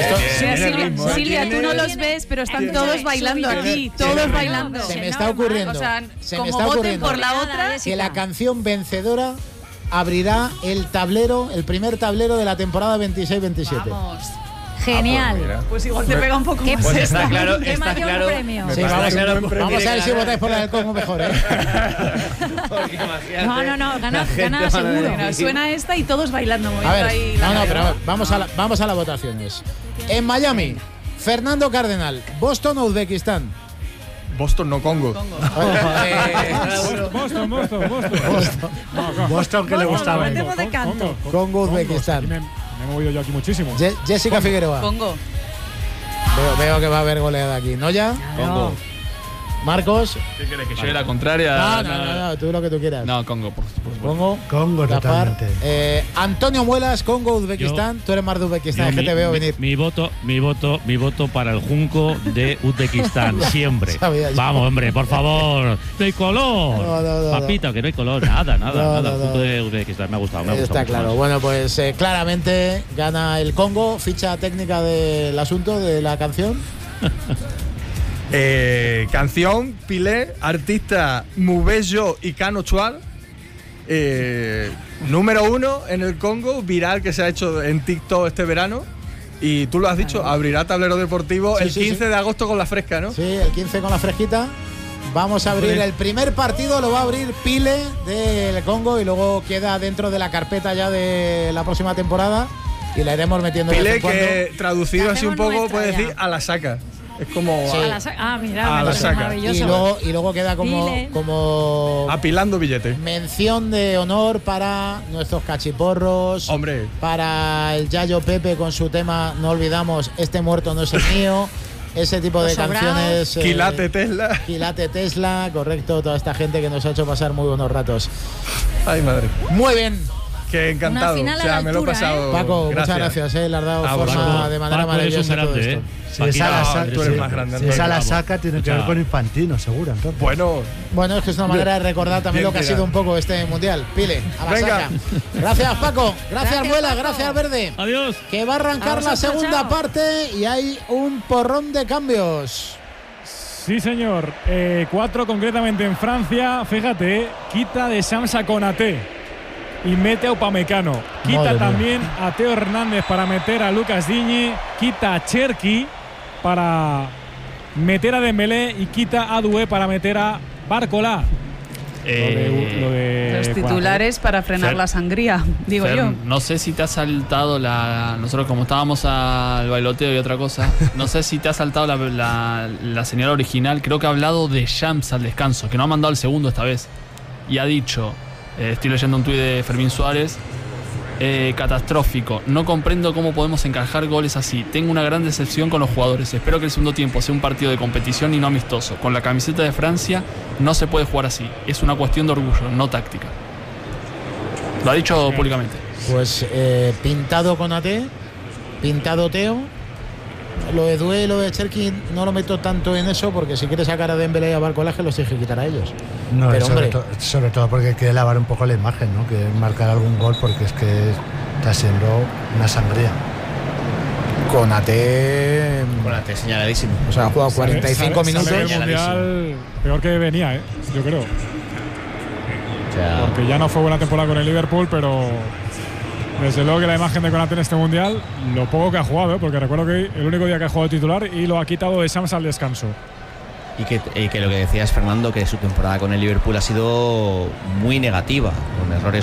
Silvia, tú no los ves, pero están todos bailando aquí, todos bailando. Se me está ocurriendo. O sea, se como me está voten ocurriendo por la otra, que la canción vencedora abrirá el tablero, el primer tablero de la temporada 26-27. Vamos. Genial. Pues igual te pega un poco más. Pues está claro, ¿Qué está mayor claro. premio? Sí, vamos a ver si votáis por la del Congo mejor, ¿eh? Porque imagínate, No, gana seguro. Bueno, suena esta y todos bailando. A ver, pero vamos a las votaciones. En Miami, Fernando Cardenal, Boston o Uzbekistán. Boston, no Congo. Boston que le gustaba. Congo, Uzbekistán. Me he movido yo aquí muchísimo. Jessica Figueroa. Congo. Veo que va a haber goleada aquí, ¿no ya? Congo. Marcos. ¿Qué querés? ¿Que lleve la contraria? No, tú lo que tú quieras. No, Congo, por Congo, Gaspar. totalmente. Antonio Muelas, Congo, Uzbekistán. Tú eres más de Uzbekistán, es que te veo venir. Mi voto para el Junco de Uzbekistán, siempre. Vamos, hombre, por favor. No hay color. No. Papito, que no hay color. Nada. Junco de Uzbekistán, me ha gustado. Está claro. Más. Bueno, pues claramente gana el Congo. Ficha técnica del asunto, de la canción. Canción, Pilé, artista Mubello y Cano Chuar. Número 1 en el Congo, viral que se ha hecho en TikTok este verano. Y tú lo has dicho, abrirá tablero deportivo el 15 de agosto con la fresca, ¿no? Sí, el 15 con la fresquita. Vamos a abrir el primer partido, lo va a abrir Pile del Congo y luego queda dentro de la carpeta ya de la próxima temporada y la iremos metiendo. Pile que traducido así un poco puede decir a la saca. Es como sí. Mira, a la saca. Y luego queda como apilando billetes. Mención de honor para nuestros cachiporros. Hombre. Para el Yayo Pepe con su tema No olvidamos, este muerto no es el mío. Ese tipo de canciones. Quilate Tesla. Quilate Tesla, correcto. Toda esta gente que nos ha hecho pasar muy buenos ratos. Ay, madre. Muy bien. Que encantado. Una final a la me lo he altura, pasado. Paco, muchas gracias. Le has dado forma de manera maravillosa todo esto. Si esa la saca, tú eres más grande. Si esa la saca, tiene que ver con Infantino, seguro. Entonces. Bueno, es que es una manera de recordar también lo que ha sido un poco este mundial. Pile, a la saca. Gracias, Paco. Gracias, Muela. Gracias, Verde. Adiós. Que va a arrancar la segunda parte y hay un porrón de cambios. Sí, señor. 4 concretamente en Francia. Fíjate, quita de Samsa Konaté y mete a Upamecano. Quita también a Teo Hernández para meter a Lucas Digne. Quita a Cherki para meter a Dembélé y quita a Doué para meter a Barcola. Los titulares para frenar la sangría, digo Fer, yo. No sé si te ha saltado nosotros como estábamos al bailoteo y otra cosa, no sé si te ha saltado la señal original. Creo que ha hablado de Shams al descanso, que no ha mandado el segundo esta vez. Y ha dicho, estoy leyendo un tuit de Fermín Suárez, catastrófico, no comprendo cómo podemos encajar goles así, tengo una gran decepción con los jugadores, espero que el segundo tiempo sea un partido de competición y no amistoso, con la camiseta de Francia no se puede jugar así, es una cuestión de orgullo, no táctica. Lo ha dicho públicamente. Pues pintado Konaté, pintado Teo. Lo de Doué y lo de Cherki no lo meto tanto en eso, porque si quiere sacar a Dembélé y a Barcola, los tiene que quitar a ellos. No, pero sobre todo porque quiere lavar un poco la imagen, ¿no? Que marcar algún gol, porque es que está siendo una sangría. Konaté señaladísimo. O sea, ha jugado 45 minutos. Sale el mundial peor que venía, yo creo. Porque ya no fue buena temporada con el Liverpool, pero desde luego que la imagen de Konaté en este mundial, lo poco que ha jugado, porque recuerdo que el único día que ha jugado titular y lo ha quitado de Shams al descanso. Y que lo que decías, Fernando, que su temporada con el Liverpool ha sido muy negativa, con errores